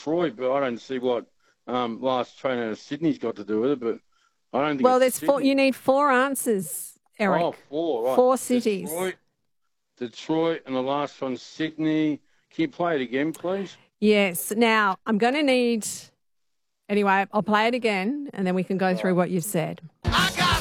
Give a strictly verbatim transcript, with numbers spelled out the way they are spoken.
Detroit, but I don't see what um, last train out of Sydney's got to do with it. But I don't think Well, it's there's four. Sydney. You need four answers, Eric. Oh, four, right. Four cities. Detroit, Detroit, and the last one, Sydney. Can you play it again, please? Yes. Now, I'm going to need... Anyway, I'll play it again and then we can go through what you've said. I got